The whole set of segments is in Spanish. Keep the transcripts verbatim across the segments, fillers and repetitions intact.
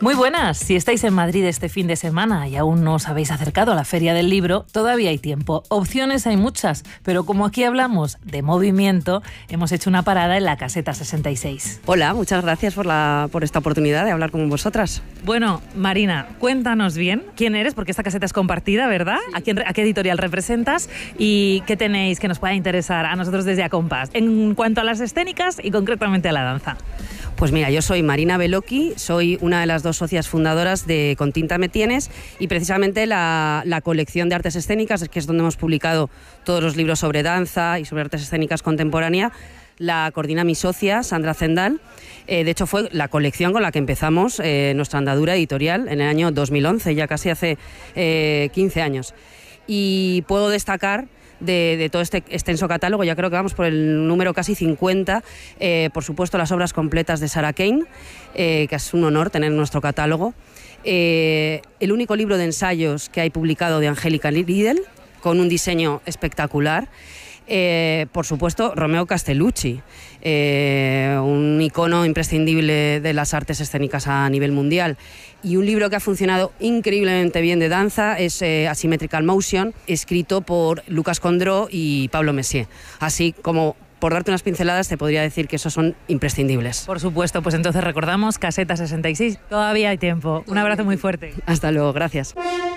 Muy buenas, si estáis en Madrid este fin de semana y aún no os habéis acercado a la Feria del Libro, todavía hay tiempo. Opciones hay muchas, pero como aquí hablamos de movimiento, hemos hecho una parada en la Caseta sesenta y seis. Hola, muchas gracias por, la, por esta oportunidad de hablar con vosotras. Bueno, Marina, cuéntanos bien quién eres, porque esta caseta es compartida, ¿verdad? ¿A, quién, a qué editorial representas y qué tenéis que nos pueda interesar a nosotros desde Acompás en cuanto a las escénicas y concretamente a la danza? Pues mira, yo soy Marina Beloki, soy una de las dos socias fundadoras de Con Tinta Me Tienes y precisamente la, la colección de artes escénicas, que es donde hemos publicado todos los libros sobre danza y sobre artes escénicas contemporánea, la coordina mi socia, Sandra Zendal. Eh, de hecho, fue la colección con la que empezamos eh, nuestra andadura editorial en el año dos mil once, ya casi hace eh, quince años. Y puedo destacar De, de todo este extenso catálogo, ya creo que vamos por el número casi cincuenta, eh, por supuesto las obras completas de Sarah Kane, eh, que es un honor tener en nuestro catálogo, eh, el único libro de ensayos que hay publicado de Angélica Riedel, con un diseño espectacular, eh, por supuesto Romeo Castellucci, eh, un icono imprescindible de las artes escénicas a nivel mundial. Y un libro que ha funcionado increíblemente bien de danza es eh, Asymmetrical Motion, escrito por Lucas Condró y Pablo Messier. Así como, por darte unas pinceladas, te podría decir que esos son imprescindibles. Por supuesto, pues entonces recordamos Caseta sesenta y seis, todavía hay tiempo. Un abrazo muy fuerte. Hasta luego, gracias.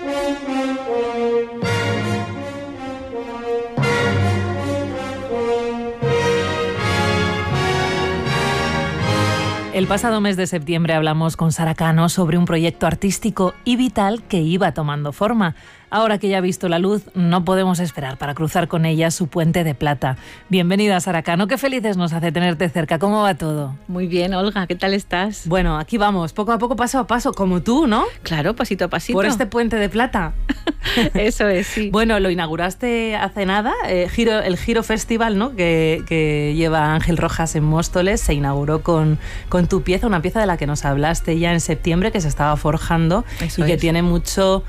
El pasado mes de septiembre hablamos con Sara Cano sobre un proyecto artístico y vital que iba tomando forma. Ahora que ya ha visto la luz, no podemos esperar para cruzar con ella su puente de plata. Bienvenida, Sara Cano, qué felices nos hace tenerte cerca. ¿Cómo va todo? Muy bien, Olga, ¿qué tal estás? Bueno, aquí vamos, poco a poco, paso a paso, como tú, ¿no? Claro, pasito a pasito. Por este puente de plata. Eso es, sí. Bueno, lo inauguraste hace nada, eh, Giro, el Giro Festival, ¿no? Que, que lleva Ángel Rojas en Móstoles, se inauguró con, con tu pieza, una pieza de la que nos hablaste ya en septiembre, que se estaba forjando. Eso y que es. Tiene mucho